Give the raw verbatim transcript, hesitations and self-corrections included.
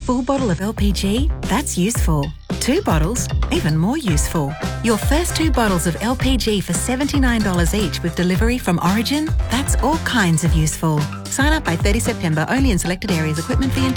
full bottle of L P G? That's useful. Two bottles? Even more useful. Your first two bottles of L P G for seventy-nine dollars each with delivery from Origin? That's all kinds of useful. Sign up by thirtieth September only in selected areas. Equipment fee and